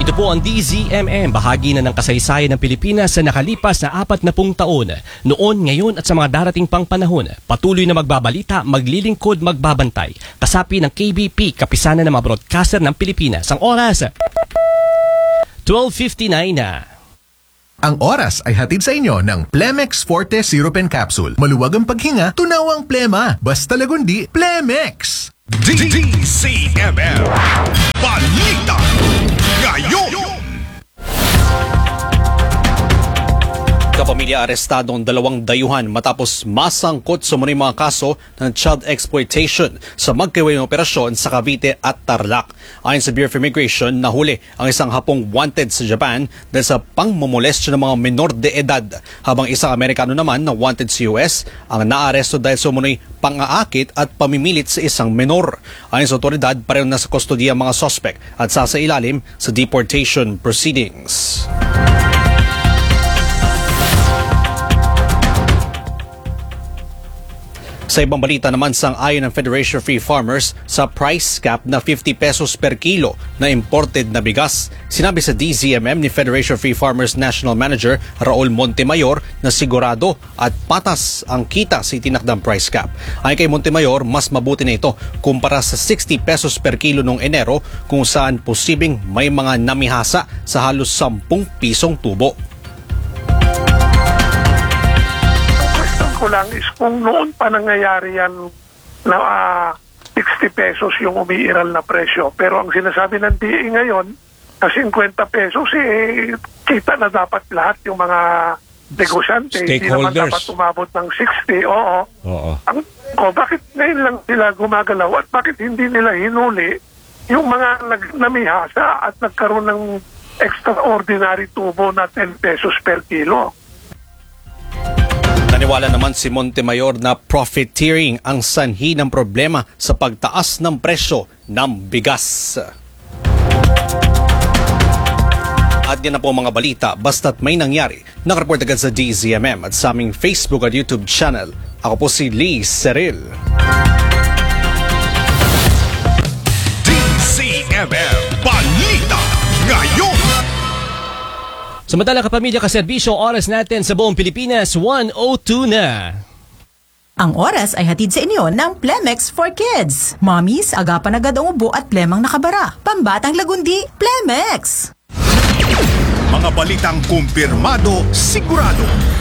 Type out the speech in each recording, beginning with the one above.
Ito po ang DZMM, bahagi na ng kasaysayan ng Pilipinas sa nakalipas na 40 taon. Noon, ngayon at sa mga darating pang panahon, patuloy na magbabalita, maglilingkod, magbabantay. Kasapi ng KBP, kapisanan ng mga broadcaster ng Pilipinas. Ang oras, 12:59 na. Ang oras ay hatid sa inyo ng Plemex Forte Syrup and Capsule. Maluwag ang paghinga, tunawang plema. Basta lagundi, Plemex! DZMM Balita ngayon. Kapamilya arestado ang 2 dayuhan matapos masangkot sa mga kaso ng child exploitation sa magkaiwalay na operasyon sa Cavite at Tarlac. Ayon sa Bureau of Immigration, nahuli ang isang Hapong wanted sa Japan dahil sa pangmomolestyo ng mga menor de edad, habang isang Amerikano naman na wanted sa US ang naaresto dahil sa umunoy pang-aakit at pamimilit sa isang menor. Ayon sa otoridad, pareho na sa kustodiya ang mga suspect at sasailalim sa deportation proceedings. Sa ibang balita naman, sang-ayon ng Federation of Free Farmers sa price cap na 50 pesos per kilo na imported na bigas. Sinabi sa DZMM ni Federation of Free Farmers National Manager Raul Montemayor na sigurado at patas ang kita sa itinakdang price cap. Ayon kay Montemayor, mas mabuti na ito kumpara sa 60 pesos per kilo noong Enero, kung saan posibleng may mga namihasa sa halos 10 pisong tubo. Ko lang is kung noon pa nangyayari yan na 60 pesos yung umiiral na presyo. Pero ang sinasabi ng DA ngayon na 50 pesos, kita na dapat lahat yung mga negosyante. Hindi naman dapat umabot ng 60. Oo. Bakit ngayon lang sila gumagalaw at bakit hindi nila hinuli yung mga namihasa at nagkaroon ng extraordinary tubo na 10 pesos per kilo? Naniwala naman si Montemayor na profiteering ang sanhi ng problema sa pagtaas ng presyo ng bigas. At yan na po mga balita, basta't may nangyari. Nakareport agad sa DZMM at sa aming Facebook at YouTube channel. Ako po si Lee Seril. DZMM Balita ngayon. Samantala kapamilya, kaserbisyo, oras natin sa buong Pilipinas, 1:02 na. Ang oras ay hatid sa inyo ng Plemex for Kids. Mommies, agapan agad ang ubo at plemang nakabara. Pambatang lagundi, Plemex! Mga balitang kumpirmado, sigurado,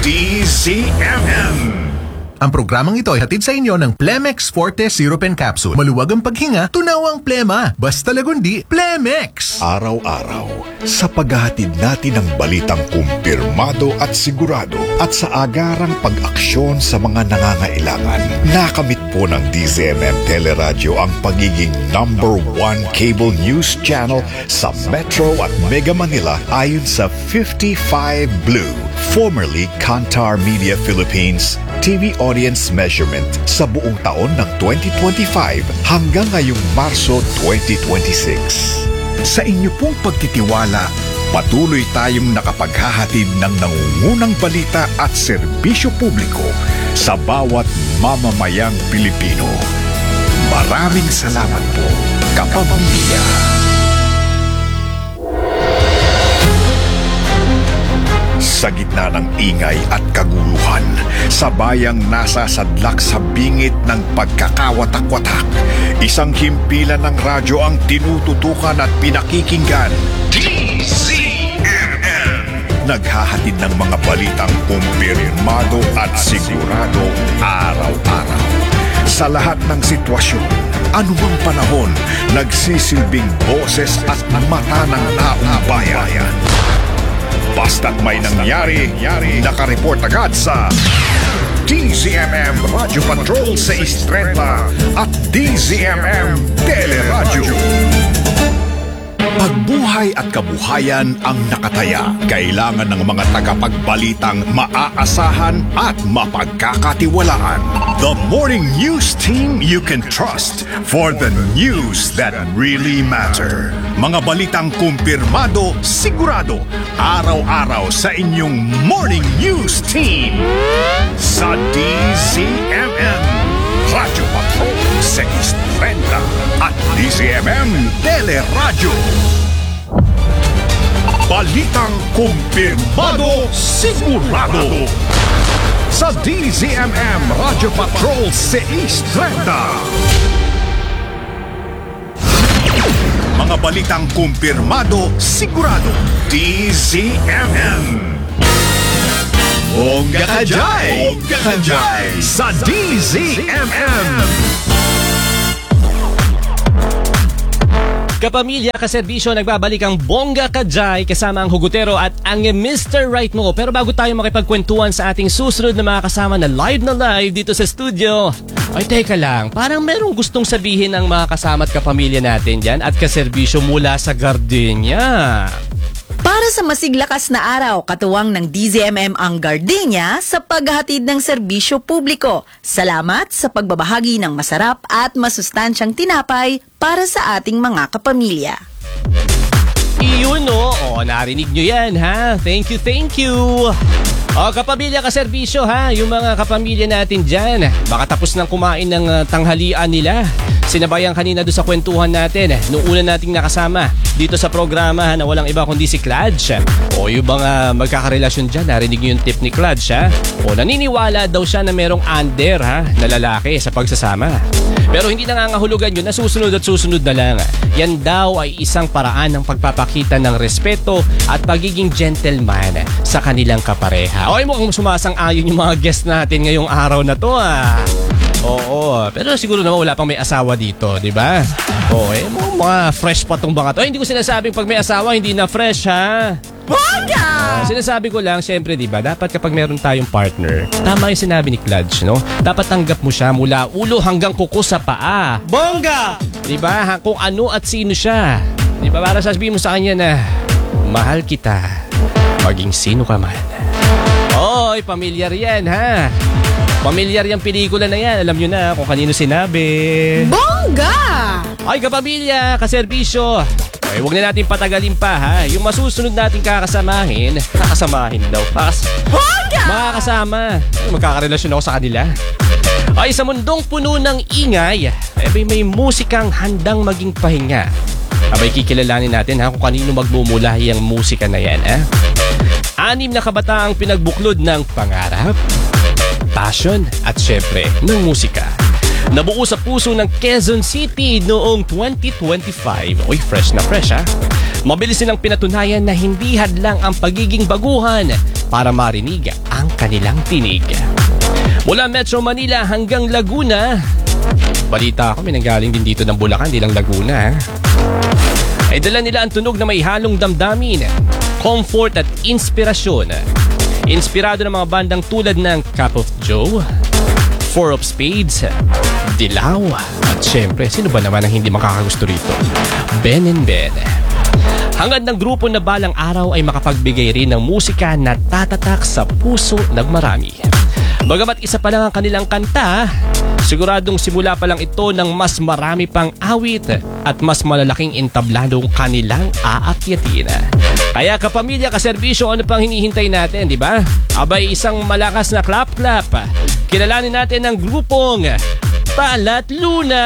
DZMM. Ang programang ito ay hatid sa inyo ng Plemex Forte Syrup and Capsule. Maluwag ang paghinga, tunawang plema. Basta lagundi, Plemex! Araw-araw, sa paghahatid natin ng balitang kumpirmado at sigurado at sa agarang pag-aksyon sa mga nangangailangan, nakamit po ng DZMM Teleradyo ang pagiging #1 cable news channel sa Metro at Mega Manila ayon sa 55 Blue, formerly Kantar Media Philippines, TV audience measurement sa buong taon ng 2025 hanggang ngayong Marso 2026. Sa inyo pong pagtitiwala, patuloy tayong nakapaghahatid ng nangungunang balita at serbisyo publiko sa bawat mamamayang Pilipino. Maraming salamat po, kapamilya. Sa gitna ng ingay at kaguluhan, sa bayang nasasadlak sa bingit ng pagkakawatak-watak, isang himpilan ng radyo ang tinututukan at pinakikinggan. DZMM! Naghahatid ng mga balitang kumpirmado at sigurado araw-araw. Sa lahat ng sitwasyon, anumang panahon, nagsisilbing boses at mata ng taong bayan. Basta't may nangyari, nakareport agad sa DZMM Radio Patrol sa Istreta at DZMM Teleradyo. Pagbuhay at kabuhayan ang nakataya. Kailangan ng mga tagapagbalitang maaasahan at mapagkakatiwalaan. The morning news team you can trust for the news that really matter. Mga balitang kumpirmado, sigurado, araw-araw sa inyong morning news team. Sa DZMM Radio Patrol sa Istreta at DZMM Teleradyo. Balitang kumpirmado, sigurado. Sa DZMM Radio Patrol 630. Mga balitang kumpirmado, sigurado. DZMM. Bongga ka dyan! Bongga ka dyan! Sa DZMM! Kapamilya, kaserbisyo, nagbabalik ang Bongga Kajay kasama ang Hugutero at ang Mr. Right Mo. Pero bago tayo makipagkwentuhan sa ating susunod na mga kasama na live dito sa studio, ay teka lang, parang merong gustong sabihin ng mga kasama at kapamilya natin dyan at kaserbisyo mula sa Gardenia. Para sa masiglakas na araw, katuwang ng DZMM ang Gardenia sa paghahatid ng serbisyo publiko. Salamat sa pagbabahagi ng masarap at masustansyang tinapay para sa ating mga kapamilya. Iyon narinig nyo yan ha. Thank you. Kapamilya, kaserbisyo ha, yung mga kapamilya natin dyan, baka tapos nang kumain ng tanghalian nila. Sinabayan kanina doon sa kwentuhan natin, noong una nating nakasama dito sa programa na walang iba kundi si Clutch. Yung mga magkakarelasyon dyan, narinig nyo yung tip ni Clutch ha. Naniniwala daw siya na merong under ha, na lalaki sa pagsasama. Pero hindi nangangahulugan yun na susunod na lang. Yan daw ay isang paraan ng pagpapakita ng respeto at pagiging gentleman sa kanilang kapareha. Mukhang sumasang-ayon yung mga guest natin ngayong araw na to Oo, pero siguro naman wala pang may asawa dito, di ba? Mga fresh pa tong mga to. Hindi ko sinasabing pag may asawa hindi na fresh ha. Sinasabi ko lang, syempre, di ba, dapat kapag meron tayong partner, tama yung sinabi ni Clutch, no? Dapat tanggap mo siya mula ulo hanggang kuko sa paa. Bongga! Di ba? Kung ano at sino siya. Di ba? Para sasabihin mo sa kanya na, mahal kita, maging sino ka man. Pamilyar yan, ha? Pamilyar yung pelikula na yan. Alam nyo na kung kanino sinabi. Bongga! Ay, kapamilya, kaserbisyo. Huwag na natin patagalin pa, ha? Yung masusunod natin kakasamahin daw. Makakasama. Magkakarelasyon ako sa kanila. Ay, sa mundong puno ng ingay, may musikang handang maging pahinga. Kikilalanin natin ha kung kanino magmumula yung musika na yan, ha? 6 na kabataang pinagbuklod ng pangarap, passion at syempre ng musika. Nabuo sa puso ng Quezon City noong 2025. Fresh na fresh ha. Mabilis nilang pinatunayan na hindi hadlang ang pagiging baguhan para marinig ang kanilang tinig. Mula Metro Manila hanggang Laguna, balita ko may nanggaling din dito ng Bulacan, di lang Laguna. Ay dala nila ang tunog na may halong damdamin, comfort at inspirasyon. Inspirado ng mga bandang tulad ng Cup of Joe, Four of Spades, Dilaw, at syempre, sino ba naman ang hindi makakagusto rito? Ben and Ben. Hangad ng grupo na balang araw ay makapagbigay rin ng musika na tatatak sa puso ng marami. Bagamat isa pa lang ang kanilang kanta, siguradong simula pa lang ito ng mas marami pang awit at mas malalaking entabladong kanilang aakyatin. Kaya kapamilya, kaserbisyo, ano pang hinihintay natin, di ba? Abay, isang malakas na clap-clap. Kilalanin natin ang grupong Talat Luna.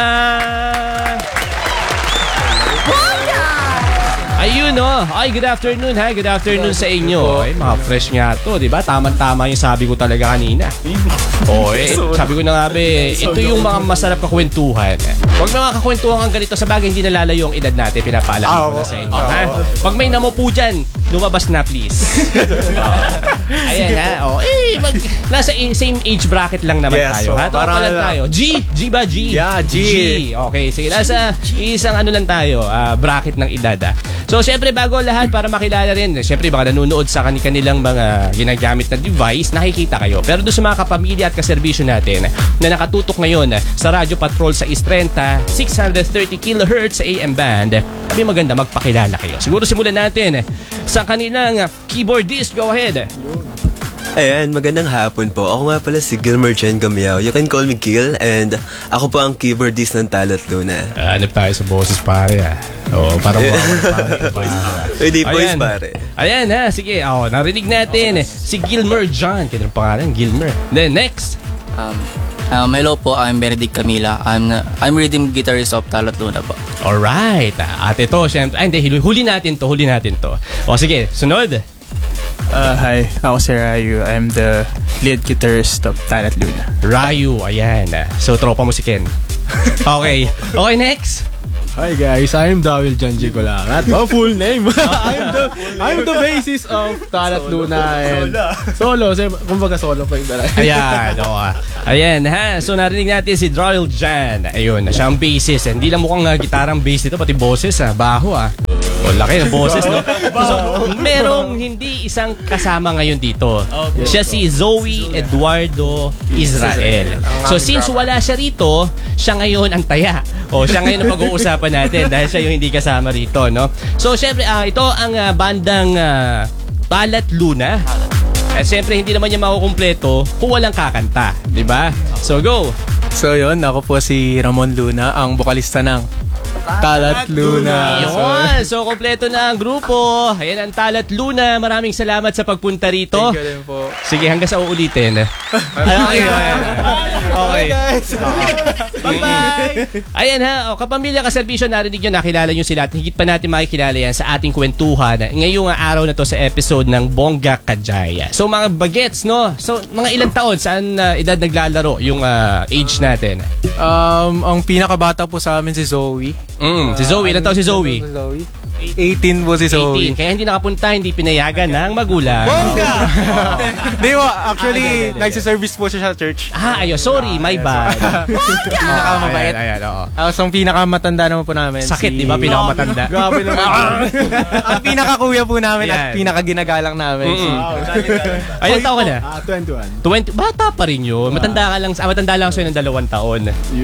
Ayun Ay, good afternoon ha. Good afternoon sa inyo. Mga fresh nga to, di ba? Tama-tama yung sabi ko talaga kanina. Sabi ko na nga ito yung mga masarap kakwentuhan. Huwag mga kakwentuhan ang ganito, sa bagay hindi nalalayo ang edad natin. Pinapaalam ko na sa inyo. Ha? Pag may namo po dyan, lumabas na please. Ayan ha. Nasa same age bracket lang naman tayo. Ha? Para lang tayo. G ba? G? Yeah, G. Okay, sige. Nasa isang lang tayo, bracket ng edad. So, syempre, bago lahat, para makilala rin, syempre, baka nanonood sa kanilang mga ginagamit na device, nakikita kayo. Pero doon sa mga kapamilya at kaserbisyo natin na nakatutok ngayon sa Radio Patrol sa East 30, 630 kHz sa AM band, may maganda magpakilala kayo. Siguro simulan natin sa kanilang keyboardist. Go ahead. Ayan, magandang hapon po. Ako nga pala si Gilmer Chen Gamiao. You can call me Gil, and ako po ang keyboardist ng Talat Luna. Hanap tayo sa boses pare parang Hindi voice pare. Ayan ha, sige. Narinig natin si Gilmer John. Kaya ang pangalan, Gilmer. Then next. Hello po, I'm Benedict Camila. I'm rhythm guitarist of Talat Luna po. Alright. At ito, syempre, huli natin to. O sige, sunod. Hi, ako si Rayu. I'm the lead guitarist of Talat Luna. Rayu, ayan. So, tropa mo si Ken. Okay, next. Hi guys, I'm Dawil Janji Kularat. Full name. I'm the bassist of Talat Luna and solo. Kumbaga solo pa yung dala. Ayan, ayan ha. So narinig natin si Drawil Jan. Ayun, siya ang bassist. Hindi lang mukhang gitarang bass dito, pati boses bbaho O, laki ng boses, no? So, merong hindi isang kasama ngayon dito. Siya si Zoe Eduardo Israel. So since wala siya rito, siya ngayon ang taya. O, siya ngayon ang pag-uusapan natin dahil siya yung hindi kasama rito, no? So syempre, ito ang bandang Talat Luna. At syempre, hindi naman niya makukumpleto kung walang kakanta, di ba? So go! So yun, ako po si Ramon Luna, ang bokalista ng Talat Luna. Yun! So, kompleto na ang grupo. Ayan ang Talat Luna. Maraming salamat sa pagpunta rito. Thank you din po. Sige, hanggang sa uulitin. Okay. guys. Bye-bye! Ayan ha, kapamilya kaserbisyo, narinig nyo, nakilala nyo sila at higit pa natin makikilala yan sa ating kwentuhan ngayong araw na to sa episode ng Bongga Kajaya. So mga bagets, no? So mga ilang taon, saan edad naglalaro yung age natin? Ang pinakabata po sa amin si Zoe. Si Zoe, ilang taon si Zoe? 18 po si Zoe. 18, kaya hindi nakapunta, hindi pinayagan ng magulang. Bongga! Di ba, actually, nagsiservice po siya sa church. Sorry, my bad. Pinakamabait. Ayan, oo. Ang pinakamatanda naman po namin. Sakit, di ba? Pinakamatanda. Grabe naman. Ang pinakakuya po namin at pinakaginagalang namin. Ayun, taon ka na? 21. 20, bata pa rin yun. Matanda lang sa'yo ng 2 taon.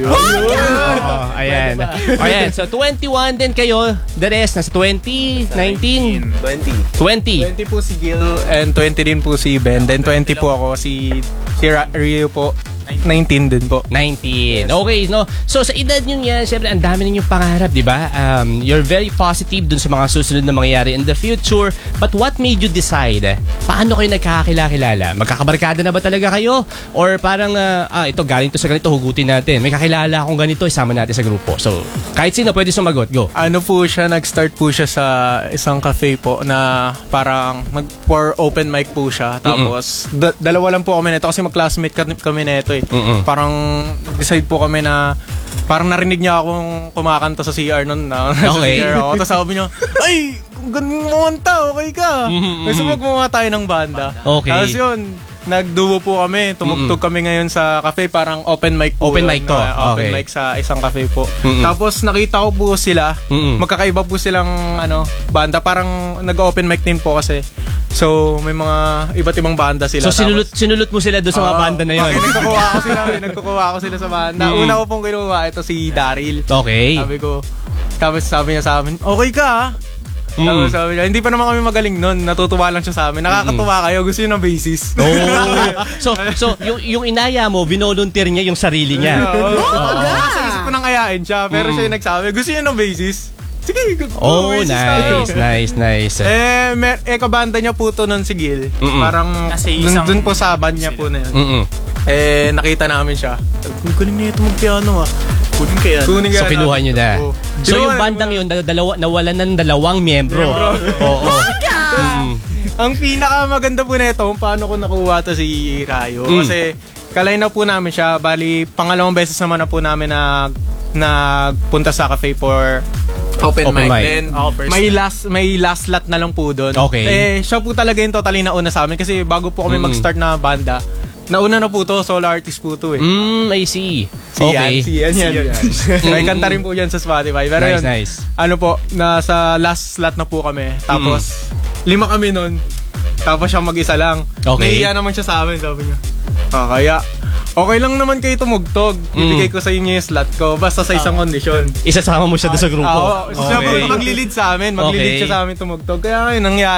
Ayan. So 21 din kayo. The rest, nasa 20, 19, 20 po si Gil and 20 din po si Ben. Then 20 po ako, si Rio po. 19 din po. 19. Okay, no? So, sa edad nyo yan, syempre, ang dami ninyong pangarap, di ba? You're very positive dun sa mga susunod na mangyayari in the future. But what made you decide? Paano kayo nagkakakilala? Magkakabarkada na ba talaga kayo? Or parang, ito, galing to sa ganito, hugutin natin. May kakilala akong ganito, isama natin sa grupo. So, kahit sino pwede sumagot. Go. Ano po siya, nag-start po siya sa isang cafe po na parang for open mic po siya. Tapos, dalawa lang po kami nito kasi mag-classmate kami nito eh. Parang decide po kami na parang narinig niya akong kumakanta sa CR nun na Okay. sa CR ako. Tapos sabi niya, ay, kung ganun kumanta, okay ka. Kasi magmumukha tayo ng banda. Okay. Tapos yun, nagduo po kami. Tumugtog kami ngayon sa cafe. Parang open mic po. Open mic to. Open Okay. mic sa isang cafe po. Tapos nakita ko po sila. Magkakaiba po silang banda. Parang nag-open mic din po kasi. So, may mga iba't ibang banda sila. So, sinulot mo sila doon sa mga banda na yun? Nagkukuha ako sila sa banda. Una ko pong kinuha, ito si Daryl. Okay. Tapos sabi niya sa amin, okay ka ha? Tapos sabi niya, hindi pa naman kami magaling nun. Natutuwa lang siya sa amin. Nakakatuwa kayo. Gusto yun ng basis. So yung inaya mo, binolunteer niya yung sarili niya. Sa isip ko nang ayain siya. Pero siya yung nagsabi, gusto yun ng basis. Sige, nice. Kabanda niya po to nun si Gil. Parang dun po sa band niya po na yun. Nakita namin siya. Kunin niya ito mag-piano ah. Kunin kaya. So kinuha niyo na. So yung bandang yun, nawalan ng 2 miyembro. Oo. Ang pinakamaganda po na ito, paano ko nakuha to si Rayo. Kasi kalay na po namin siya. Bali, pangalawang beses naman na po namin nagpunta sa cafe for open mic. Then, may last lot na lang po doon. Okay. Siya po talaga yung totally nauna sa amin kasi bago po kami mag-start na banda, nauna na po to, solo artist po to eh. I see. Okay. Yan. May kanta rin po yan sa Spotify. Pero nice. Ano po, nasa last slot na po kami. Tapos, 5 kami nun. Tapos siya mag-isa lang. Okay. Nahiya naman siya sa amin, sabi niya. Kaya, okay lang naman kayo tumugtog. Ibigay ko sa inyo yung slot ko. Basta sa isang kondisyon. Isasama mo siya doon sa grupo. Siya po maglilid sa amin. Maglilid siya sa amin tumugtog. Kaya ngayon, nangyari.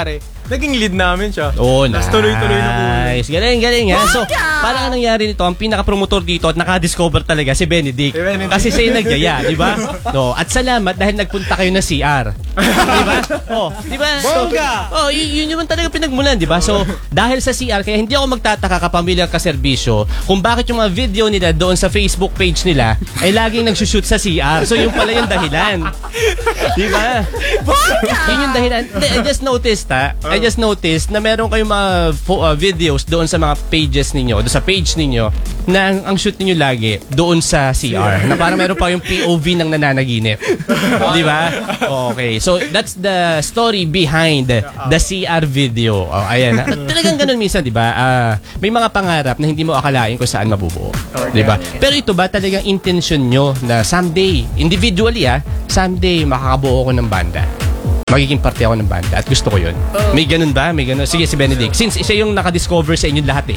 naging lead namin siya. Oh, Tapos tuloy-tuloy na po. nice. Galing ha. So, parang ang nangyari nito, ang pinaka-promotor dito at nakadiscover talaga si Benedict. Kasi siya yung nagyaya, di ba? No, at salamat dahil nagpunta kayo na CR. Di ba? Oh, di ba? Bongga! Oh, yun naman talaga pinagmulan, di ba? So, dahil sa CR, kaya hindi ako magtataka kapamilyar kaserbisyo kung bakit yung mga video nila doon sa Facebook page nila ay laging nagsushoot sa CR. So, yung pala yung dahilan. Di ba? Yun yung dahilan. I just noticed na meron kayong mga videos doon sa mga pages ninyo, doon sa page ninyo, na ang shoot ninyo lagi doon sa CR. Na parang meron pa yung POV ng nananaginip. Di ba? Okay. So, that's the story behind the CR video. Oh, ayan. Talagang ganun minsan, di ba? May mga pangarap na hindi mo akalain kung saan mabubuo. Di ba? Pero ito ba talagang intention nyo na someday, individually someday makakabuo ko ng banda? Magiging parte ako ng banda at gusto ko yun. May ganun ba? May ganun. Sige, si Benedict. Since siya yung nakadiscover sa inyo lahat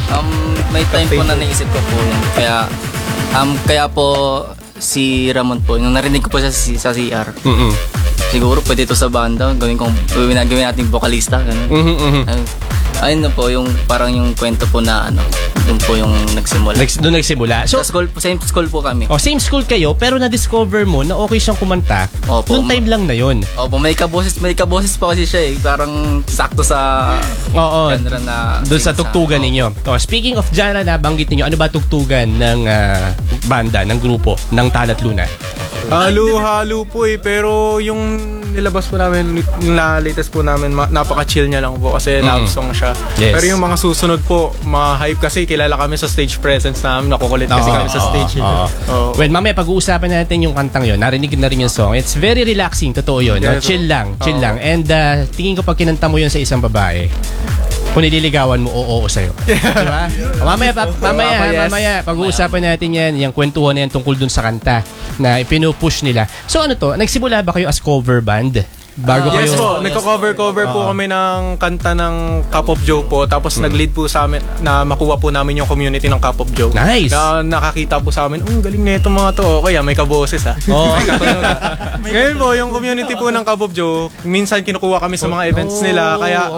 May time po na naisip ko po yun. Kaya po si Ramon po, nung narinig ko po siya sa CR, siguro pwede ito sa banda, gawin nating vocalista, ganun. Ayun na po, yung parang yung kwento po na doon po yung nagsimula. Doon nagsimula. So, same school po kami. Oh, same school kayo, pero na-discover mo na okay siyang kumanta. Opo, noong time lang na yun. Opo, may kaboses pa kasi siya Parang sakto sa genre na doon sa tugtugan ninyo. Oh, speaking of genre na banggit ninyo, ano ba tugtugan ng banda, ng grupo, ng Talat Luna? Halo-halo po pero yung nilabas po namin, yung latest po namin, napaka-chill niya lang po kasi love song siya. Yes. Pero yung mga susunod po, hype kasi kilala kami sa stage presence namin, nakukulit kasi kami sa stage. Well, mamaya pag-uusapan natin yung kantang yun. Narinig na rin yung song. It's very relaxing, totoo yun. Yes, chill lang. And tingin ko pag kinanta mo yun sa isang babae, kung nililigawan mo, oo sa'yo. Diba? Mamaya, pag-uusapan natin yan, yung kwentuhan na yan tungkol dun sa kanta na ipinupush nila. So ano to, nagsimula ba kayo as cover band? Bago Yes kayo? po, nagko-cover po kami ng kanta ng Cup of Joe po. Tapos nag-lead po sa amin na makuha po namin yung community ng Cup of Joe. Nice! Na nakakita po sa amin, galing na itong mga to. Okay, may kaboses Oh. Ngayon po, yung community po ng Cup of Joe, minsan kinukuha kami sa mga events nila. Kaya,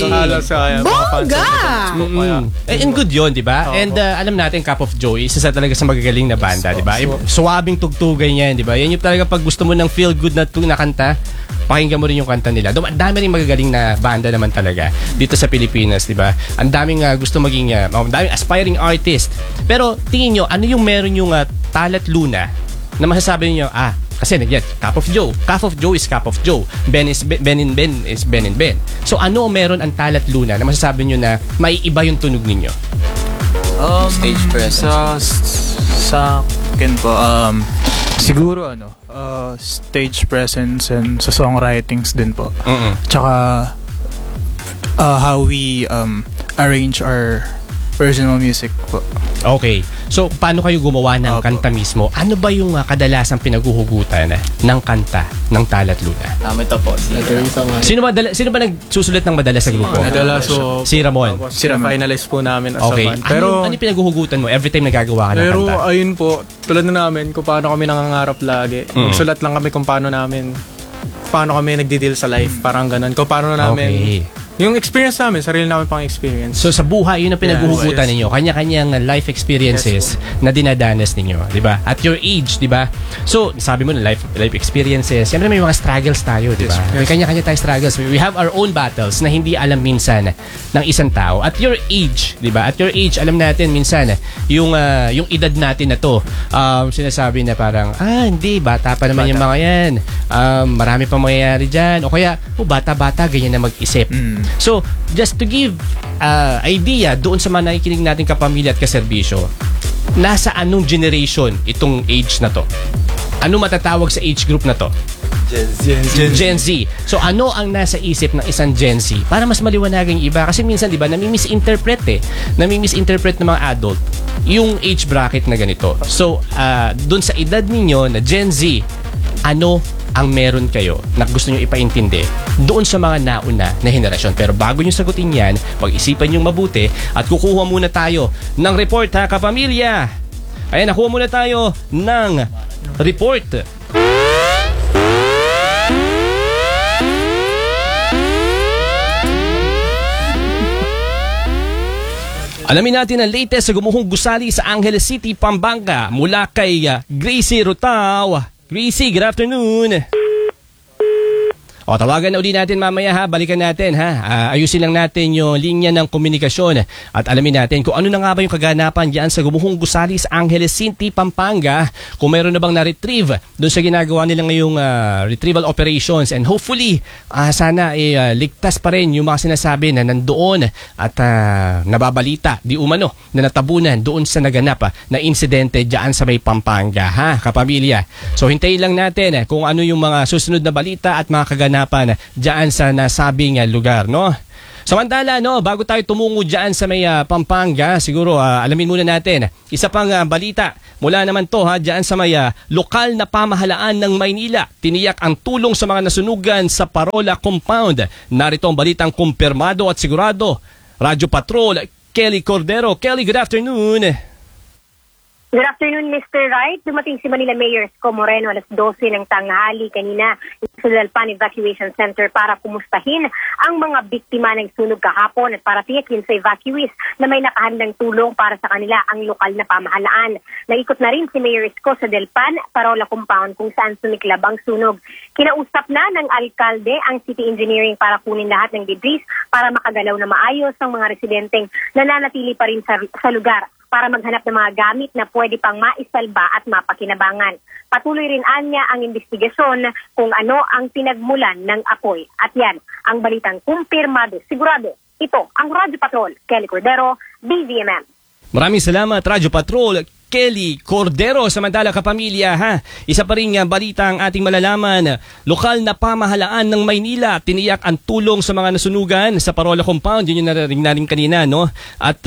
Bongga! And good yun, di ba? And alam natin, Cup of Joe, isa sa talaga sa magagaling na banda, di ba? Suwabing tugtugan yan, di ba? Yan yung talaga pag gusto mo ng feel good na kanta, pakinggan mo rin yung kanta nila. Ang dami rin magagaling na banda naman talaga dito sa Pilipinas, di ba? Ang daming gusto maging, ang daming aspiring artist. Pero tingin nyo, ano yung meron yung Talat Luna na masasabi niyo kasi yan, Cup of Joe. Cup of Joe is Cup of Joe. Ben is Ben and Ben is Ben and Ben. So ano meron ang Talat Luna na masasabi niyo na maiiba yung tunog ninyo? Stage presence. Sa akin po, siguro stage presence and sa songwritings din po. Tsaka how we arrange our personal music po. Okay. So, paano kayo gumawa ng kanta mismo? Ano ba yung kadalasang pinaguhugutan ng kanta ng Talat Luna? Ito po. Sino ba nagsusulat ng madalas sa grupo? Si Ramon. Sila finalist po namin as a Okay. band. Pero, ano pinaguhugutan mo every time nagagawa ka ng pero kanta? ayun po, tulad na namin kung paano kami nangangarap lagi. Magsulat lang kami kung paano kami nagdi-deal sa life. Parang ganun. Kung paano namin... Okay. Yung experience namin, sarili namin pang experience. So sa buhay, yun ang pinaguhugutan ninyo. Kanya-kanyang life experiences na dinadanas ninyo, di ba? At your age, di ba? So, sabi mo na life experiences. Siyempre may mga struggles tayo, di ba? May kanya-kanya tayong struggles. We have our own battles na hindi alam minsan ng isang tao. At your age, di ba? At your age, alam natin minsan yung edad natin na to. Sinasabi na parang, hindi, bata pa naman yung mga yan. Marami pa mangyayari dyan. O kaya, bata-bata, ganyan na mag-isip. So, just to give idea doon sa mga nakikinig natin kapamilya at kaserbisyo, nasa anong generation itong age na to? Ano matatawag sa age group na to? Gen Z. So, ano ang nasa isip ng isang Gen Z? Para mas maliwanagan yung iba. Kasi minsan, di ba, nami-misinterpret ng mga adult yung age bracket na ganito. So, doon sa edad ninyo na Gen Z, ano ang meron kayo na gusto nyo ipaintindi doon sa mga nauna na henerasyon. Pero bago nyo sagutin yan, pag-isipan nyo mabuti at kukuha muna tayo ng report, ha, kapamilya. Ayan, nakuha muna tayo ng report. Alamin natin ang latest sa gumuhong gusali sa Angeles City, Pampanga mula kay Gracie Rutao. Gracie, good afternoon. O, tawagan na uli natin mamaya ha. Balikan natin ha. Ayusin lang natin yung linya ng komunikasyon at alamin natin kung ano na nga ba yung kaganapan diyan sa gumuhong gusali sa Angeles City, Pampanga. Kung mayroon na bang na-retrieve doon sa ginagawa nila ngayong retrieval operations, and hopefully sana ligtas pa rin yung mga sinasabi na nandoon at nababalita di umano na natabunan doon sa naganap na insidente diyan sa may Pampanga ha, kapamilya. So hintayin lang natin kung ano yung mga susunod na balita at mga kaganapan diyan sa nasabing lugar, no? Samantala, no, bago tayo tumungo diyan sa may Pampanga, siguro alamin muna natin isa pang balita mula naman to ha, diyan sa may lokal na pamahalaan ng Maynila. Tiniyak ang tulong sa mga nasunugan sa Parola Compound. Narito ang balitang kumpirmado at sigurado. Radyo Patrol, Kelly Cordero. Kelly, good afternoon. Good afternoon, Mr. Wright. Dumating si Manila Mayor Isko Moreno alas 12 ng tanghali kanina sa Dalpan Evacuation Center para kumustahin ang mga biktima ng sunog kahapon at para tiyakin sa evacuees na may nakahandang tulong para sa kanila ang lokal na pamahalaan. Naikot na rin si Mayor Isko sa Dalpan, Parola Compound kung saan sumiklab ang sunog. Kinausap na ng alkalde ang city engineering para kunin lahat ng debris para makagalaw na maayos ang mga residenteng nananatili pa rin sa lugar, para maghanap ng mga gamit na pwede pang maisalba at mapakinabangan. Patuloy rin anya ang investigasyon kung ano ang pinagmulan ng apoy. At yan, ang balitang kumpirmado, sigurado. Ito ang Radyo Patrol, Kelly Cordero, BVMM. Maraming salamat, Radyo Patrol, Kelly Cordero. Samantala kapamilya ha, isa pa rin balita ang ating malalaman. Lokal na pamahalaan ng Maynila tiniyak ang tulong sa mga nasunugan sa Parola Compound. Yun yung narinig natin kanina, no? At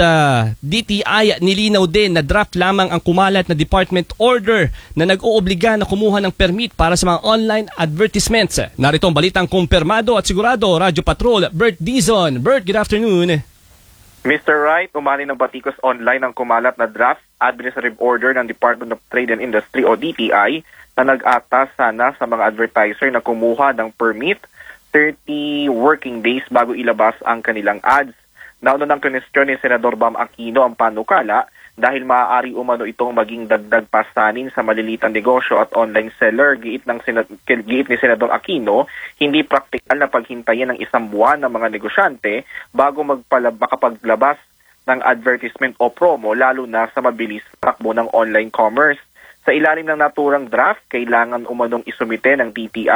DTI nilinaw din na draft lamang ang kumalat na department order na nag-oobliga na kumuha ng permit para sa mga online advertisements. Narito ang balitang kumpirmado at sigurado. Radyo Patrol, Bert Dizon. Bert, good afternoon. Mr. Wright, umani ng Batikos Online ang kumalat na draft administrative order ng Department of Trade and Industry o DTI na nag-atas sana sa mga advertiser na kumuha ng permit 30 working days bago ilabas ang kanilang ads. Nauna ng kinestyon ni Senador Bam Aquino ang panukala dahil maaari umano itong maging dagdag pasanin sa malilitang negosyo at online seller. Giit ni Senador Aquino, hindi praktikal na paghintayin ng isang buwan ng mga negosyante bago makapaglabas ng advertisement o promo, lalo na sa mabilis takbo ng online commerce. Sa ilalim ng naturang draft, kailangan umanong isumite ng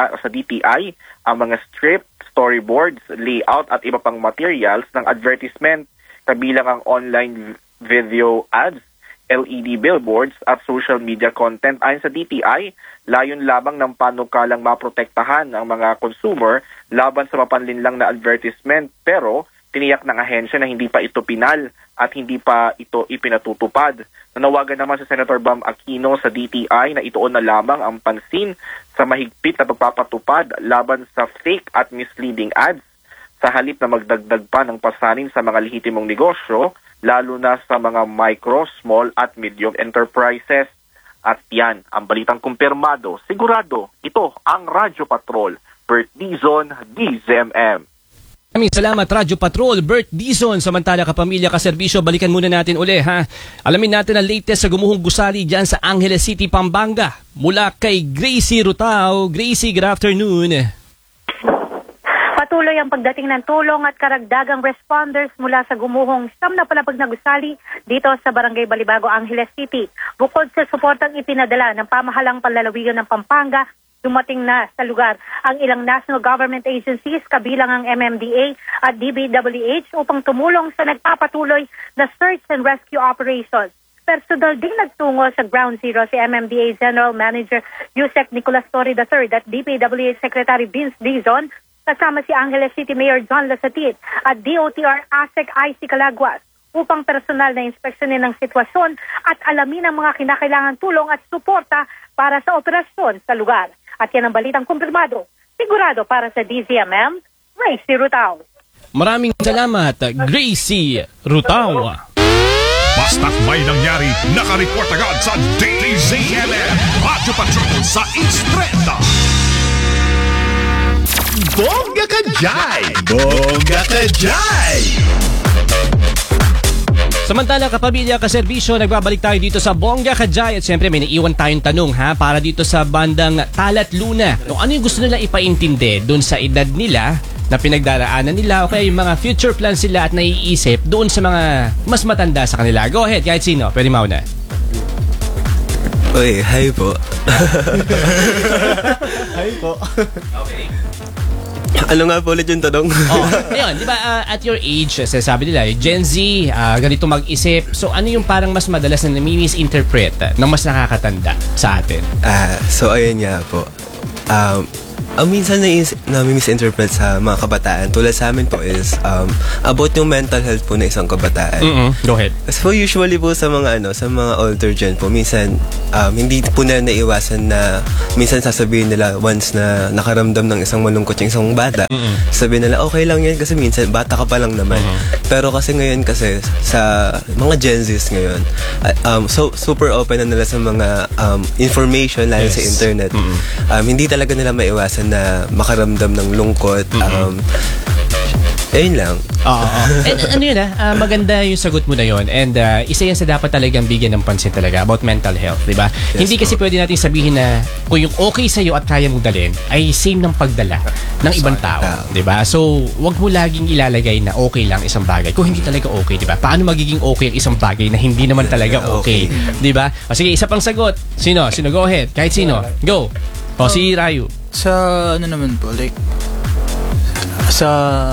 DTI ang mga script, storyboards, layout at iba pang materials ng advertisement, kabilang ang online video ads, LED billboards at social media content. Ayon sa DTI, layon lamang ng panukalang maprotektahan ang mga consumer laban sa mapanlinlang na advertisement, pero tiniyak ng ahensya na hindi pa ito pinal at hindi pa ito ipinatutupad. Nanawagan naman sa Senator Bam Aquino sa DTI na ituon na lamang ang pansin sa mahigpit na pagpapatupad laban sa fake at misleading ads sa halip na magdagdag pa ng pasanin sa mga lehitimong negosyo, lalo na sa mga micro, small at medium enterprises. At yan, ang balitang kumpirmado, sigurado, ito ang Radyo Patrol, Bert Dizon, DZMM. Maraming salamat, Radyo Patrol, Bert Dizon. Samantala kapamilya, kaserbisyo, balikan muna natin uli ha. Alamin natin ang latest sa gumuhong gusali dyan sa Angeles City, Pampanga. Mula kay Gracie Rutao. Gracie, good afternoon. Patuloy ang pagdating ng tulong at karagdagang responders mula sa gumuhong siyam na palapag na gusali dito sa Barangay Balibago, Angeles City. Bukod sa suportang ipinadala ng pamahalang panlalawigan ng Pampanga, dumating na sa lugar ang ilang national government agencies kabilang ang MMDA at DPWH upang tumulong sa nagpapatuloy na search and rescue operations. Personal ding nagtungo sa Ground Zero si MMDA General Manager Yusek Nicolas Torre III at DPWH Secretary Vince Dizon, kasama si Angeles City Mayor John Lasatit at DOTR ASEC IC Calaguas upang personal na inspeksyonin ng sitwasyon at alamin ang mga kinakailangan tulong at suporta para sa operasyon sa lugar. At yan ang balitang kumpirmado, sigurado para sa DZMM, Gracie Rutao. Maraming salamat, Gracie Rutao. Basta't may nangyari, nakareport agad sa DZMM, Radyo Patrol sa East 30. Bongga ka jay! Bongga ka jay! Samantala, kapamilya, kaserbisyo, nagbabalik tayo dito sa Bongga Kajay at siyempre may naiwan tayong tanong para dito sa bandang Talat Luna. Kung ano yung gusto nila ipaintindi doon sa edad nila na pinagdaraanan nila o kaya yung mga future plans sila at naiisip doon sa mga mas matanda sa kanila. Go ahead, kahit sino. Pwede mauna. Uy, hi po. Hi po. Okay. Ano nga po ulit yung tanong? Ayun, di ba at your age, sabi nila, Gen Z, ganito mag-isip. So ano yung parang mas madalas na nami-misinterpret ng mas nakakatanda sa atin? So ayun nga po. Minsan na-misinterpret sa mga kabataan tulad sa amin po is about yung mental health po na isang kabataan. Go ahead. So usually po sa mga sa mga older gen po, minsan hindi po nila naiwasan na minsan sasabihin nila once na nakaramdam ng isang malungkot yung isang bata, sabihin nila okay lang yan kasi minsan bata ka pa lang naman. Pero kasi ngayon kasi sa mga Gen Zs ngayon, so super open na nila sa mga information lalo sa internet. Hindi talaga nila maiwasan na makaramdam ng lungkot. Ayun lang. And ano yun maganda yung sagot mo na yun. And isa yan sa dapat talagang bigyan ng pansin talaga about mental health, di ba? Yes, hindi kasi pwede natin sabihin na kung yung okay sa'yo at kaya mong dalhin ay same ng pagdala ng ibang tao, di ba? So, wag mo laging ilalagay na okay lang isang bagay kung hindi talaga okay, di ba? Paano magiging okay ang isang bagay na hindi naman talaga okay, di ba? O sige, isa pang sagot. Sino? Go ahead. Kahit sino. Go. O si Rayu. Sa ano naman po, like sa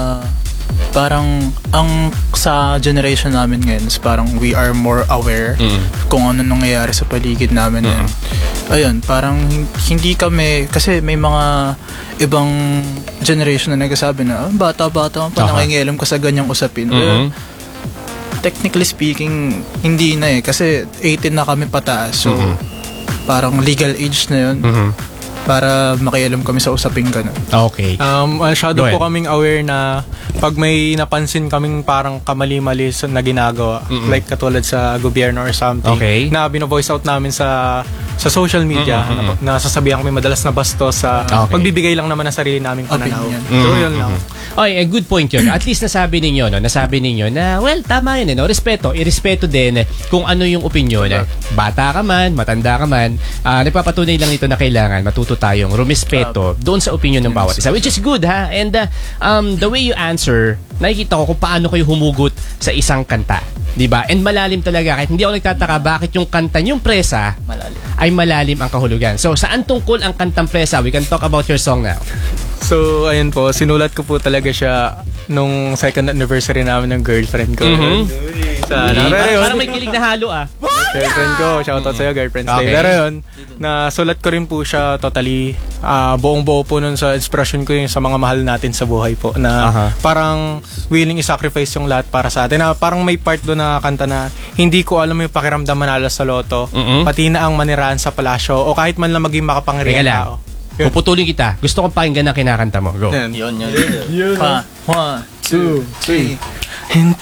parang ang sa generation namin ngayon is parang we are more aware kung ano nangyayari sa paligid namin. Ayun, parang hindi kami, kasi may mga ibang generation na nagsasabi na bata-bata pa nangingialam ka sa ganyang usapin. Well, technically speaking, hindi na kasi 18 na kami pataas. So parang legal age na yun. Para makialam kami sa usaping ganun. Okay. Masyado po kaming aware na pag may napansin kaming parang kamali-mali na ginagawa, like katulad sa gobyerno or something, na bino-voice out namin sa social media, na sasabihan kami madalas na bastos sa pagbibigay lang naman ng sarili naming pananaw. So yun lang. Okay, good point yun. At least nasabi ninyo na, well, tama yun, respeto. Irespeto din kung ano yung opinion. Bata ka man, matanda ka man, nagpapatunay lang ito na kailangan matuto tayong rumispeto doon sa opinion ng bawat isa. Which is good, ha? And the way you answer, nakikita ko kung paano kayo humugot sa isang kanta. Diba? And malalim talaga. Kahit hindi ako nagtataka bakit yung kanta yung Presa ay malalim ang kahulugan. So, saan tungkol ang kantang Presa? We can talk about your song now. So, ayun po. Sinulat ko po talaga siya nung second anniversary namin ng girlfriend ko. Parang may kilig na halo Girlfriend ko. Shoutout sa'yo, girlfriend. Pero yun, nasulat ko rin po siya totally. Buong-buo po nun sa inspiration ko yung sa mga mahal natin sa buhay po. Na parang willing i-sacrifice yung lahat para sa atin. Na parang may part doon na kanta na hindi ko alam yung pakiramdam manalo sa loto. Pati na ang manirahan sa palasyo o kahit man lang maging makapangyarihan tao. Puputulin kita. Gusto kong pakinggan ang kinakanta mo. Go. Yun. 1, 2, 3.